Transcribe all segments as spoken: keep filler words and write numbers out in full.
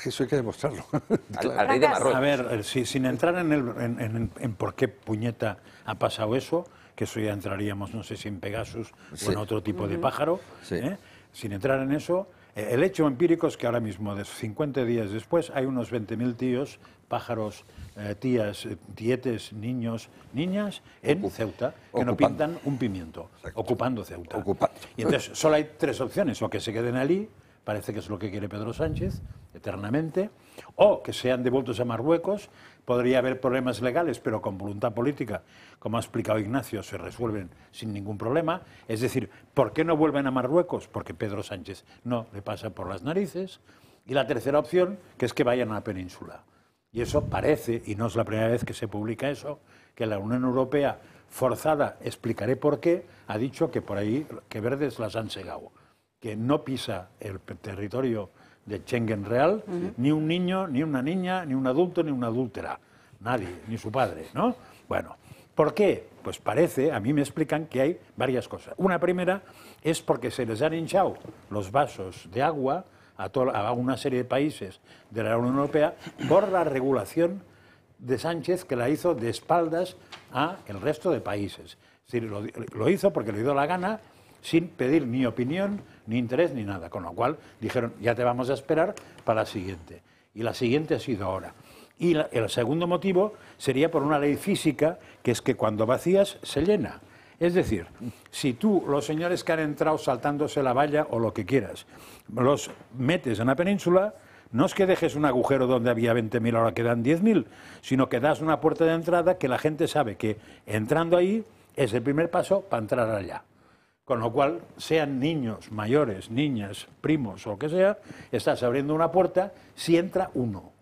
eso hay que demostrarlo. Al, al rey de Marruecos. A ver, si, sin entrar en, el, en, en, en por qué puñeta ha pasado eso, que eso ya entraríamos, no sé si en Pegasus sí. o en otro tipo uh-huh. de pájaro, sí. ¿eh? Sin entrar en eso, eh, el hecho empírico es que ahora mismo, de cincuenta días después, hay unos veinte mil tíos, pájaros, eh, tías, tietes, niños, niñas, en Ocup Ceuta, que ocupando. no pintan un pimiento, Exacto. ocupando Ceuta. Ocupando. Y entonces solo hay tres opciones, o que se queden allí, parece que es lo que quiere Pedro Sánchez, eternamente, o que sean devueltos a Marruecos. Podría haber problemas legales, pero con voluntad política, como ha explicado Ignacio, se resuelven sin ningún problema. Es decir, ¿por qué no vuelven a Marruecos? Porque Pedro Sánchez no le pasa por las narices. Y la tercera opción, que es que vayan a la península. Y eso parece, y no es la primera vez que se publica eso, que la Unión Europea, forzada, explicaré por qué, ha dicho que por ahí, que verdes las han segado, que no pisa el territorio de Schengen real, uh-huh. ni un niño, ni una niña, ni un adulto, ni una adúltera. Nadie, ni su padre, ¿no? Bueno, ¿por qué? Pues parece, a mí me explican que hay varias cosas. Una primera es porque se les han hinchado los vasos de agua a, toda, a una serie de países de la Unión Europea por la regulación de Sánchez, que la hizo de espaldas a el resto de países. Es decir, lo, lo hizo porque le dio la gana, sin pedir ni opinión, ni interés, ni nada. Con lo cual dijeron, ya te vamos a esperar para la siguiente. Y la siguiente ha sido ahora. Y la, el segundo motivo sería por una ley física, que es que cuando vacías se llena. Es decir, si tú, los señores que han entrado saltándose la valla o lo que quieras, los metes en la península, no es que dejes un agujero donde había veinte mil, ahora quedan diez mil, sino que das una puerta de entrada que la gente sabe que entrando ahí es el primer paso para entrar allá. Con lo cual, sean niños, mayores, niñas, primos o lo que sea, estás abriendo una puerta si entra uno.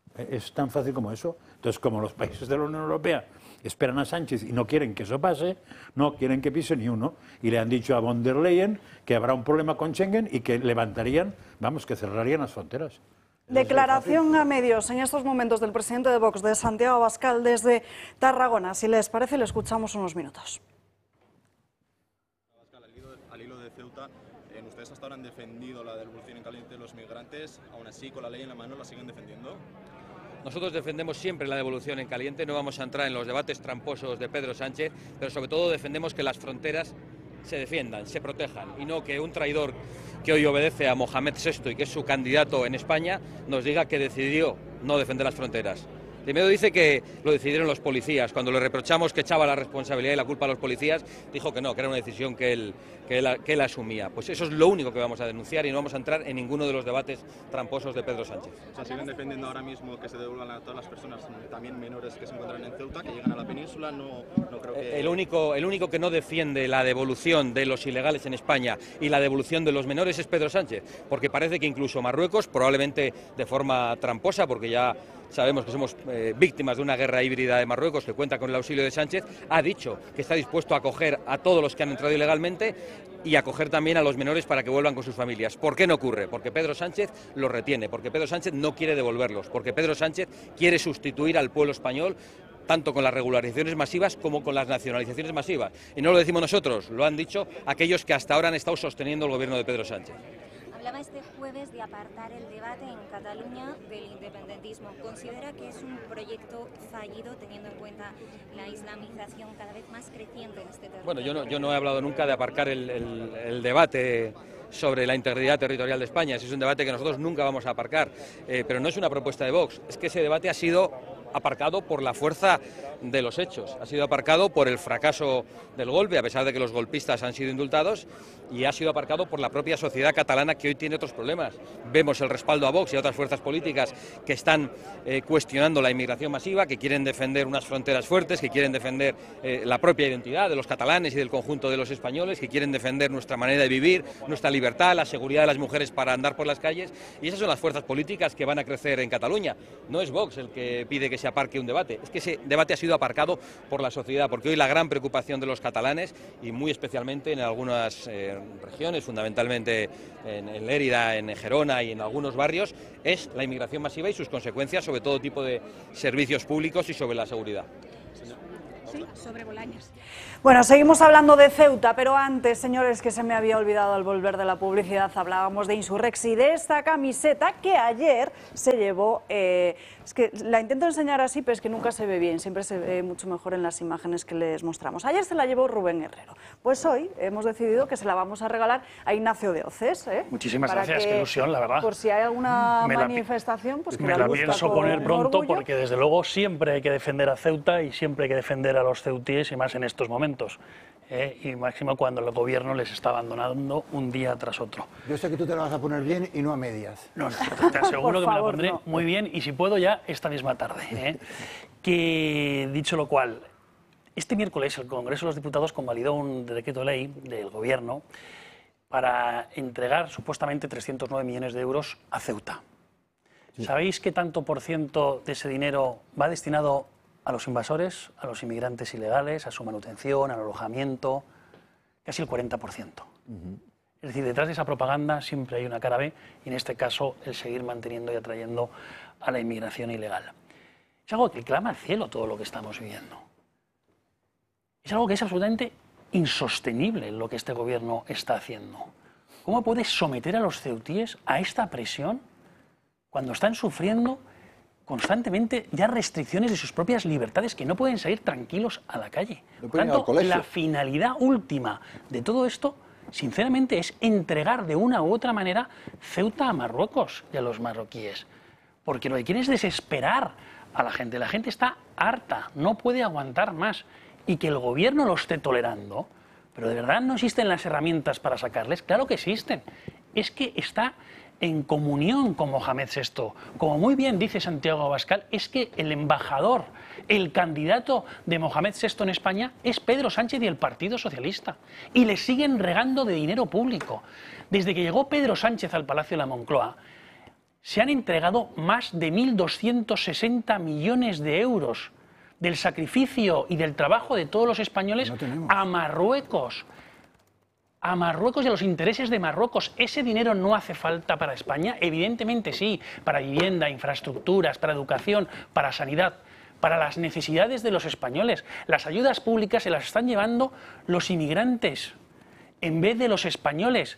Es tan fácil como eso. Entonces, como los países de la Unión Europea esperan a Sánchez y no quieren que eso pase, no quieren que pise ni uno. Y le han dicho a von der Leyen que habrá un problema con Schengen y que levantarían, vamos, que cerrarían las fronteras. Declaración a medios en estos momentos del presidente de Vox, de Santiago Abascal, desde Tarragona. Si les parece, le escuchamos unos minutos. Eh, ustedes hasta ahora han defendido la devolución en caliente de los migrantes, aún así con la ley en la mano la siguen defendiendo. Nosotros defendemos siempre la devolución en caliente, no vamos a entrar en los debates tramposos de Pedro Sánchez, pero sobre todo defendemos que las fronteras se defiendan, se protejan y no que un traidor que hoy obedece a Mohamed sexto y que es su candidato en España nos diga que decidió no defender las fronteras. Primero dice que lo decidieron los policías. Cuando le reprochamos que echaba la responsabilidad y la culpa a los policías, dijo que no, que era una decisión que él, que él, que él asumía. Pues eso es lo único que vamos a denunciar y no vamos a entrar en ninguno de los debates tramposos de Pedro Sánchez. O sea, siguen defendiendo ahora mismo que se devuelvan a todas las personas, también menores que se encuentran en Ceuta, que llegan a la península. No, no creo que... el, único, el único que no defiende la devolución de los ilegales en España y la devolución de los menores es Pedro Sánchez, porque parece que incluso Marruecos, probablemente de forma tramposa, porque ya sabemos que somos eh, víctimas de una guerra híbrida de Marruecos que cuenta con el auxilio de Sánchez, ha dicho que está dispuesto a acoger a todos los que han entrado ilegalmente y acoger también a los menores para que vuelvan con sus familias. ¿Por qué no ocurre? Porque Pedro Sánchez los retiene, porque Pedro Sánchez no quiere devolverlos, porque Pedro Sánchez quiere sustituir al pueblo español tanto con las regularizaciones masivas como con las nacionalizaciones masivas. Y no lo decimos nosotros, lo han dicho aquellos que hasta ahora han estado sosteniendo el gobierno de Pedro Sánchez. Hablaba este jueves de apartar el debate en Cataluña del independentismo. ¿Considera que es un proyecto fallido teniendo en cuenta la islamización cada vez más creciente en este territorio? Bueno, yo no, yo no he hablado nunca de aparcar el, el, el debate sobre la integridad territorial de España. Ese es un debate que nosotros nunca vamos a aparcar, eh, pero no es una propuesta de Vox. Es que ese debate ha sido aparcado por la fuerza de los hechos, ha sido aparcado por el fracaso del golpe, a pesar de que los golpistas han sido indultados, y ha sido aparcado por la propia sociedad catalana, que hoy tiene otros problemas. Vemos el respaldo a Vox y a otras fuerzas políticas que están eh, cuestionando la inmigración masiva, que quieren defender unas fronteras fuertes, que quieren defender eh, la propia identidad de los catalanes y del conjunto de los españoles, que quieren defender nuestra manera de vivir, nuestra libertad, la seguridad de las mujeres para andar por las calles, y esas son las fuerzas políticas que van a crecer en Cataluña. No es Vox el que pide que se aparque un debate, es que ese debate ha sido aparcado por la sociedad, porque hoy la gran preocupación de los catalanes, y muy especialmente en algunas eh, regiones, fundamentalmente en, en Lérida, en Gerona y en algunos barrios, es la inmigración masiva y sus consecuencias sobre todo tipo de servicios públicos y sobre la seguridad. Sí, sobre Bolaños. Bueno, seguimos hablando de Ceuta, pero antes, señores, que se me había olvidado al volver de la publicidad, hablábamos de Insurrex y de esta camiseta que ayer se llevó, eh, es que la intento enseñar así, pero es que nunca se ve bien, siempre se ve mucho mejor en las imágenes que les mostramos. Ayer se la llevó Rubén Herrero, pues hoy hemos decidido que se la vamos a regalar a Ignacio de Oces. ¿eh? Muchísimas Para gracias, que, qué ilusión, la verdad. Por si hay alguna me la, manifestación, pues que me la, la luzca pienso con poner pronto orgullo. porque desde luego siempre hay que defender a Ceuta y siempre hay que defender a los ceutíes y más en estos momentos. Eh, y máximo cuando el gobierno les está abandonando un día tras otro. Yo sé que tú te la vas a poner bien y no a medias. No, no, te aseguro que me la favor, pondré no. muy bien y si puedo ya esta misma tarde. ¿eh? Que dicho lo cual, este miércoles el Congreso de los Diputados convalidó un decreto ley del gobierno para entregar supuestamente trescientos nueve millones de euros a Ceuta. Sí. ¿Sabéis qué tanto por ciento de ese dinero va destinado a los invasores, a los inmigrantes ilegales, a su manutención, al alojamiento? Casi el cuarenta por ciento. Uh-huh. Es decir, detrás de esa propaganda siempre hay una cara B y en este caso el seguir manteniendo y atrayendo a la inmigración ilegal. Es algo que clama al cielo todo lo que estamos viviendo. Es algo que es absolutamente insostenible lo que este gobierno está haciendo. ¿Cómo puede someter a los ceutíes a esta presión cuando están sufriendo constantemente ya restricciones de sus propias libertades, que no pueden salir tranquilos a la calle? Por tanto, la finalidad última de todo esto, sinceramente, es entregar de una u otra manera Ceuta a Marruecos y a los marroquíes. Porque lo que quieren es desesperar a la gente. La gente está harta, no puede aguantar más. Y que el gobierno lo esté tolerando, pero de verdad no existen las herramientas para sacarles. Claro que existen. Es que está en comunión con Mohamed sexto. Como muy bien dice Santiago Abascal, es que el embajador, el candidato de Mohamed sexto en España es Pedro Sánchez y el Partido Socialista. Y le siguen regando de dinero público. Desde que llegó Pedro Sánchez al Palacio de la Moncloa, se han entregado más de mil doscientos sesenta millones de euros del sacrificio y del trabajo de todos los españoles no a Marruecos. A Marruecos y a los intereses de Marruecos. ¿Ese dinero no hace falta para España? Evidentemente sí, para vivienda, infraestructuras, para educación, para sanidad, para las necesidades de los españoles. Las ayudas públicas se las están llevando los inmigrantes en vez de los españoles.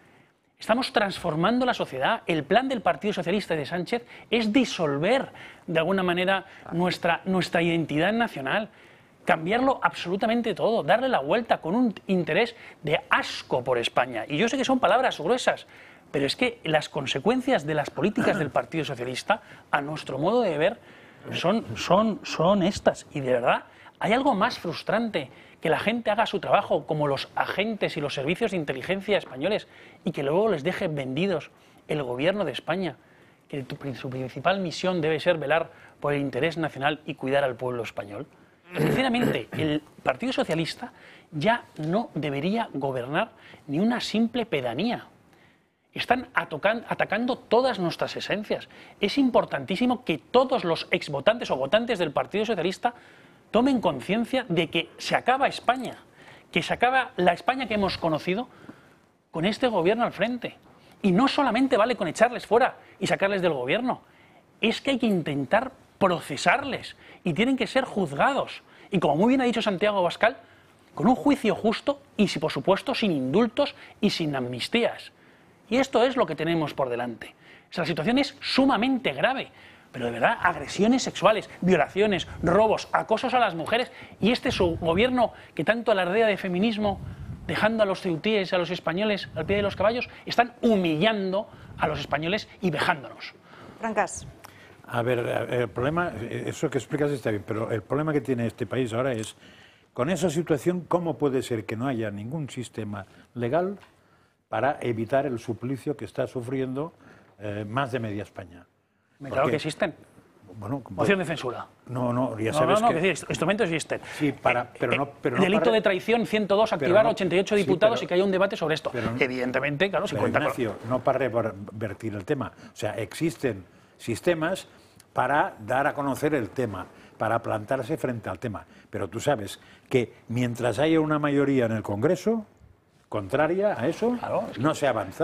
Estamos transformando la sociedad. El plan del Partido Socialista de Sánchez es disolver de alguna manera nuestra, nuestra identidad nacional. Cambiarlo absolutamente todo, darle la vuelta con un interés de asco por España. Y yo sé que son palabras gruesas, pero es que las consecuencias de las políticas del Partido Socialista, a nuestro modo de ver, son, son, son estas. Y de verdad, hay algo más frustrante: que la gente haga su trabajo como los agentes y los servicios de inteligencia españoles y que luego les deje vendidos el gobierno de España, que su principal misión debe ser velar por el interés nacional y cuidar al pueblo español. Sinceramente, el Partido Socialista ya no debería gobernar ni una simple pedanía. Están atacando todas nuestras esencias. Es importantísimo que todos los exvotantes o votantes del Partido Socialista tomen conciencia de que se acaba España, que se acaba la España que hemos conocido con este gobierno al frente. Y no solamente vale con echarles fuera y sacarles del gobierno, es que hay que intentar procesarles y tienen que ser juzgados. Y como muy bien ha dicho Santiago Abascal, con un juicio justo y, si por supuesto, sin indultos y sin amnistías. Y esto es lo que tenemos por delante. O sea, la situación es sumamente grave. Pero de verdad, agresiones sexuales, violaciones, robos, acosos a las mujeres, y este su gobierno que tanto alardea de feminismo, dejando a los ceutíes, a los españoles al pie de los caballos, están humillando a los españoles y vejándonos. Francas. A ver, el problema, eso que explicas está bien, pero el problema que tiene este país ahora es, con esa situación, ¿cómo puede ser que no haya ningún sistema legal para evitar el suplicio que está sufriendo eh, más de media España? Claro que existen. Bueno, moción de censura. No, no, ya no, sabes no, no, que... que decir, instrumentos existen. Sí, para, pero no... Pero no delito para... de traición, ciento dos, activar no, ochenta y ocho diputados sí, pero, y que haya un debate sobre esto. Pero, Evidentemente, claro, si pero cuenta Ignacio, con... no para revertir el tema. O sea, existen sistemas para dar a conocer el tema, para plantarse frente al tema. Pero tú sabes que mientras haya una mayoría en el Congreso contraria a eso, claro, es que... no se avanza.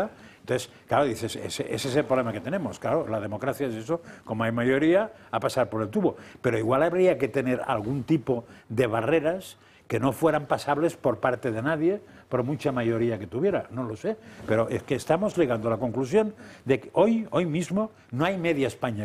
Entonces, claro, dices, ese, ese es el problema que tenemos. Claro, la democracia es eso, como hay mayoría, a pasar por el tubo. Pero igual habría que tener algún tipo de barreras que no fueran pasables por parte de nadie, por mucha mayoría que tuviera, no lo sé. Pero es que estamos llegando a la conclusión de que hoy, hoy mismo no hay media España